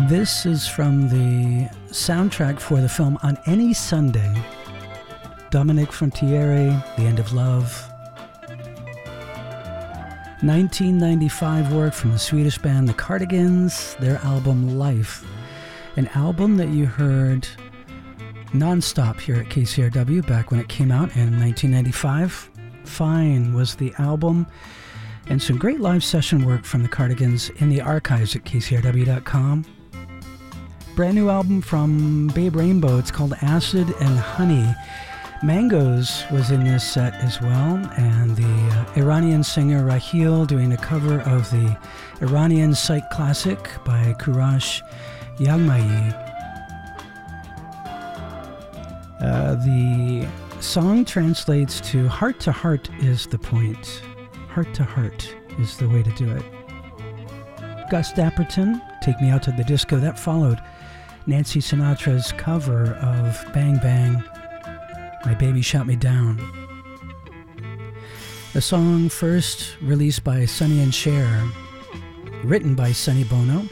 This is from the soundtrack for the film On Any Sunday. Dominic Frontiere, The End of Love. 1995 work from the Swedish band The Cardigans, their album Life. An album that you heard nonstop here at KCRW back when it came out in 1995. Fine was the album, and some great live session work from The Cardigans in the archives at KCRW.com. Brand new album from Babe Rainbow. It's called Acid and Honey. Mangoes was in this set as well, and the Iranian singer Rahil doing a cover of the Iranian psych classic by Courage Yagmaei. The song translates to heart is the point. Heart to heart is the way to do it. Gus Dapperton, Take Me Out to the Disco. That followed Nancy Sinatra's cover of Bang Bang, My Baby Shot Me Down. The song first released by Sonny and Cher, written by Sonny Bono.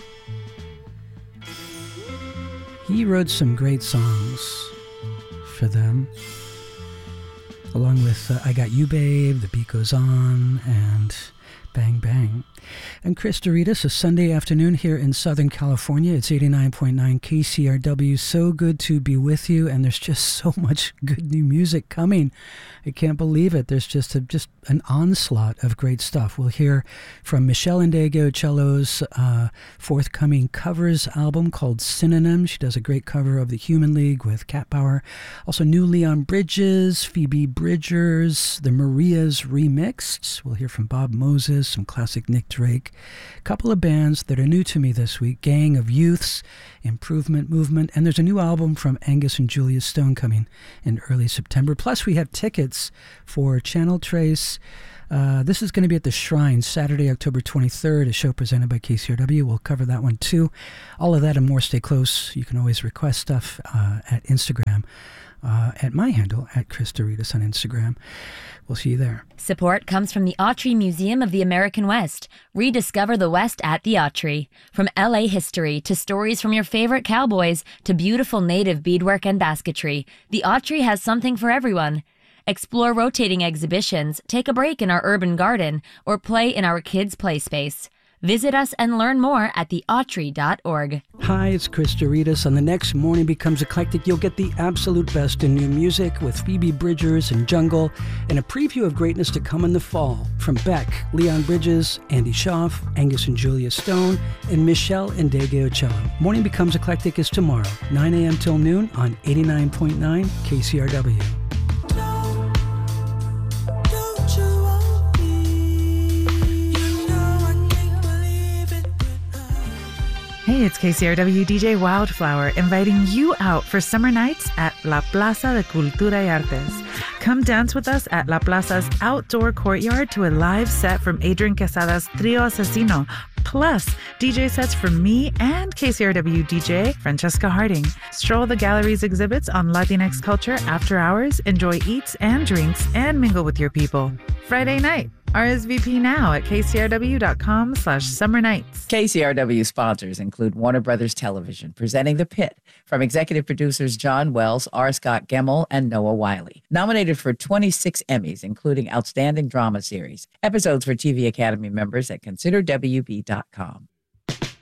He wrote some great songs for them, along with I Got You Babe, The Beat Goes On, and Bang Bang. And Chris Doritas, a Sunday afternoon here in Southern California. It's 89.9 KCRW. So good to be with you, and there's just so much good new music coming. I can't believe it. There's just an onslaught of great stuff. We'll hear from Michelle Ndegeocello's forthcoming covers album called Synonym. She does a great cover of The Human League with Cat Power. Also new Leon Bridges, Phoebe Bridgers, The Marias remixed. We'll hear from Bob Moses, some classic Nick Drake. A couple of bands that are new to me this week, Gang of Youths, Improvement Movement, and there's a new album from Angus and Julia Stone coming in early September. Plus we have tickets for Channel Trace. This is going to be at the Shrine Saturday, October 23rd, a show presented by KCRW. We'll cover that one too. All of that and more. Stay close. You can always request stuff at Instagram, at my handle, at Chris Doritas on Instagram. We'll see you there. Support comes from the Autry Museum of the American West. Rediscover the West at the Autry. From LA history to stories from your favorite cowboys to beautiful native beadwork and basketry, the Autry has something for everyone. Explore rotating exhibitions, take a break in our urban garden, or play in our kids' play space. Visit us and learn more at theautry.org. Hi, it's Chris Doritas. On the next Morning Becomes Eclectic, you'll get the absolute best in new music with Phoebe Bridgers and Jungle, and a preview of greatness to come in the fall from Beck, Leon Bridges, Andy Schaaf, Angus and Julia Stone, and Michelle Ndegeocello. Morning Becomes Eclectic is tomorrow, 9 a.m. till noon on 89.9 KCRW. Hey, it's KCRW DJ Wildflower inviting you out for summer nights at La Plaza de Cultura y Artes. Come dance with us at La Plaza's outdoor courtyard to a live set from Adrian Quesada's Trio Asesino, plus DJ sets from me and KCRW DJ Francesca Harding. Stroll the gallery's exhibits on Latinx culture after hours, enjoy eats and drinks, and mingle with your people. Friday night. RSVP now at kcrw.com/summer nights. KCRW sponsors include Warner Brothers Television, presenting The Pit, from executive producers John Wells, R. Scott Gemmell, and Noah Wiley. Nominated for 26 Emmys, including Outstanding Drama Series. Episodes for TV Academy members at considerwb.com.